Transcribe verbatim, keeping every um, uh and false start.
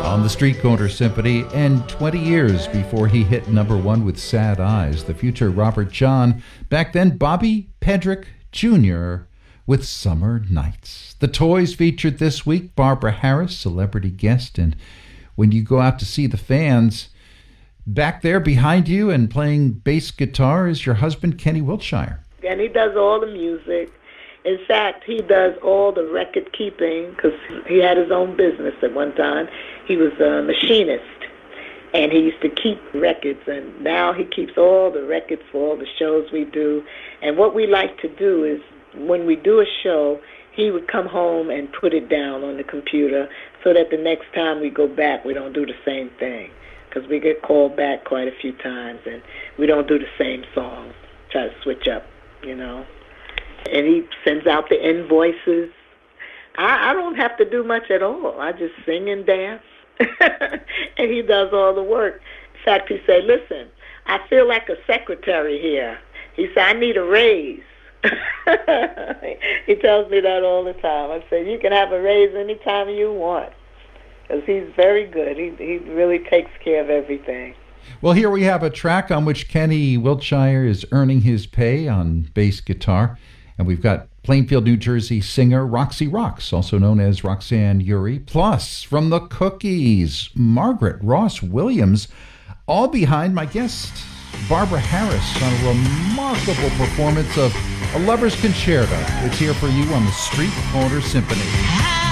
on the Street Corner Symphony, and twenty years before he hit number one with Sad Eyes, the future Robert John, back then Bobby Pedrick Junior with Summer Nights. The Toys featured this week, Barbara Harris, celebrity guest, and when you go out to see the fans, back there behind you and playing bass guitar is your husband, Kenny Wiltshire. And he does all the music. In fact, he does all the record keeping because he had his own business at one time. He was a machinist, and he used to keep records, and now he keeps all the records for all the shows we do. And what we like to do is when we do a show, he would come home and put it down on the computer so that the next time we go back, we don't do the same thing, because we get called back quite a few times, and we don't do the same songs, try to switch up, you know. And he sends out the invoices. I, I don't have to do much at all. I just sing and dance, and he does all the work. In fact, he said, listen, I feel like a secretary here. He said, I need a raise. He tells me that all the time. I say, you can have a raise anytime you want, because he's very good. He, he really takes care of everything. Well, here we have a track on which Kenny Wiltshire is earning his pay on bass guitar. And we've got Plainfield, New Jersey singer Roxy Rocks, also known as Roxanne Urey, plus from the Cookies, Margaret Ross Williams, all behind my guest, Barbara Harris, on a remarkable performance of A Lover's Concerto. It's here for you on the Street Corner Symphony.